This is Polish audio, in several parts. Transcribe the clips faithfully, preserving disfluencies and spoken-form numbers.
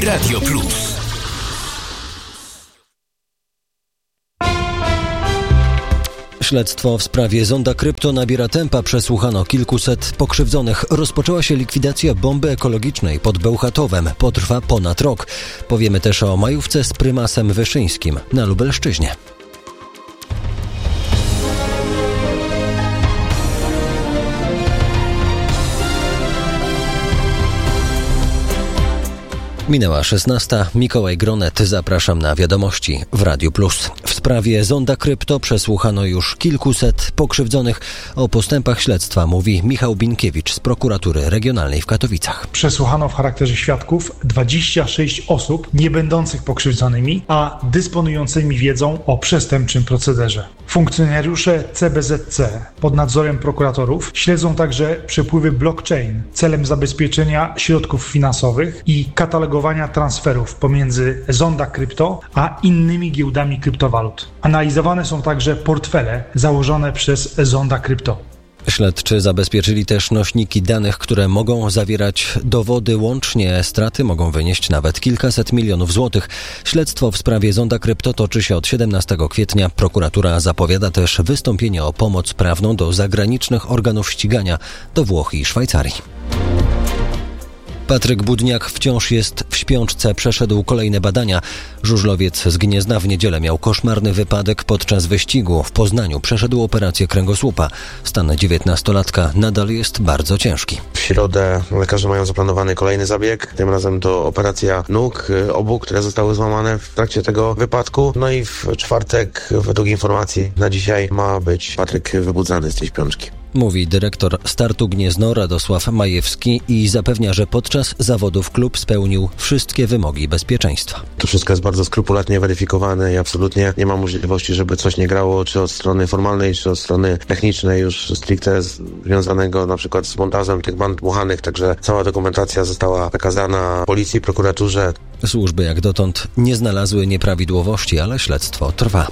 Radio Plus. Śledztwo w sprawie zonda krypto nabiera tempa. Przesłuchano kilkuset pokrzywdzonych. Rozpoczęła się likwidacja bomby ekologicznej pod Bełchatowem. Potrwa ponad rok. Powiemy też o majówce z prymasem Wyszyńskim na Lubelszczyźnie. Minęła szesnasta. Mikołaj Gronet. Zapraszam na wiadomości w Radiu Plus. W sprawie zonda krypto przesłuchano już kilkuset pokrzywdzonych. O postępach śledztwa mówi Michał Binkiewicz z Prokuratury Regionalnej w Katowicach. Przesłuchano w charakterze świadków dwadzieścia sześć osób nie będących pokrzywdzonymi, a dysponującymi wiedzą o przestępczym procederze. Funkcjonariusze C B Z C pod nadzorem prokuratorów śledzą także przepływy blockchain celem zabezpieczenia środków finansowych i katalogowania transferów pomiędzy zonda krypto a innymi giełdami kryptowalut. Analizowane są także portfele założone przez zonda krypto. Śledczy zabezpieczyli też nośniki danych, które mogą zawierać dowody. Łącznie straty mogą wynieść nawet kilkaset milionów złotych. Śledztwo w sprawie zonda krypto toczy się od siedemnastego kwietnia. Prokuratura zapowiada też wystąpienie o pomoc prawną do zagranicznych organów ścigania, do Włoch i Szwajcarii. Patryk Budniak wciąż jest w śpiączce. Przeszedł kolejne badania. Żużlowiec z Gniezna w niedzielę miał koszmarny wypadek podczas wyścigu. W Poznaniu przeszedł operację kręgosłupa. Stan dziewiętnastolatka nadal jest bardzo ciężki. W środę lekarze mają zaplanowany kolejny zabieg. Tym razem to operacja nóg obu, które zostały złamane w trakcie tego wypadku. No i w czwartek, według informacji na dzisiaj, ma być Patryk wybudzany z tej śpiączki. Mówi dyrektor Startu Gniezno Radosław Majewski i zapewnia, że podczas zawodów klub spełnił wszystkie wymogi bezpieczeństwa. To wszystko jest bardzo skrupulatnie weryfikowane i absolutnie nie ma możliwości, żeby coś nie grało, czy od strony formalnej, czy od strony technicznej, już stricte związanego na przykład z montażem tych band dmuchanych, także cała dokumentacja została przekazana policji, prokuraturze. Służby jak dotąd nie znalazły nieprawidłowości, ale śledztwo trwa.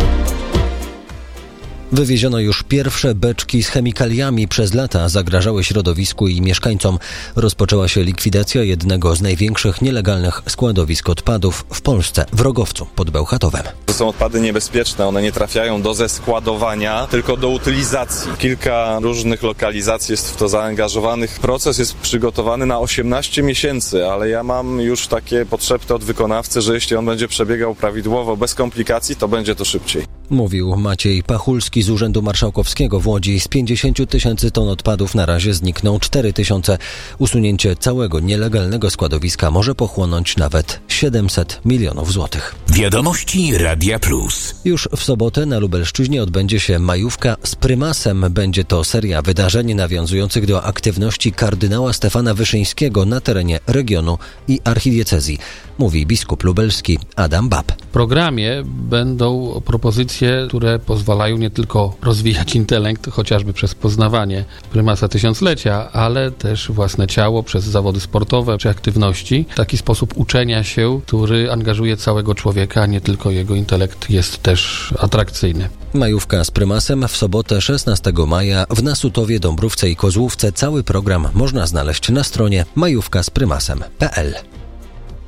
Wywieziono już pierwsze beczki z chemikaliami. Przez lata zagrażały środowisku i mieszkańcom. Rozpoczęła się likwidacja jednego z największych nielegalnych składowisk odpadów w Polsce, w Rogowcu pod Bełchatowem. To są odpady niebezpieczne, one nie trafiają do zeskładowania, tylko do utylizacji. Kilka różnych lokalizacji jest w to zaangażowanych. Proces jest przygotowany na osiemnaście miesięcy, ale ja mam już takie podszepty od wykonawcy, że jeśli on będzie przebiegał prawidłowo, bez komplikacji, to będzie to szybciej. Mówił Maciej Pachulski z Urzędu Marszałkowskiego w Łodzi. Z pięćdziesięciu tysięcy ton odpadów na razie znikną cztery tysiące. Usunięcie całego nielegalnego składowiska może pochłonąć nawet siedemset milionów złotych. Wiadomości Radia Plus. Już w sobotę na Lubelszczyźnie odbędzie się majówka z prymasem. Będzie to seria wydarzeń nawiązujących do aktywności kardynała Stefana Wyszyńskiego na terenie regionu i archidiecezji. Mówi biskup lubelski Adam Bab. W programie będą propozycje, które pozwalają nie tylko rozwijać intelekt, chociażby przez poznawanie prymasa tysiąclecia, ale też własne ciało przez zawody sportowe czy aktywności. Taki sposób uczenia się, który angażuje całego człowieka, a nie tylko jego intelekt jest też atrakcyjny. Majówka z prymasem w sobotę szesnastego maja w Nasutowie, Dąbrówce i Kozłówce. Cały program można znaleźć na stronie majówka z prymasem kropka p l.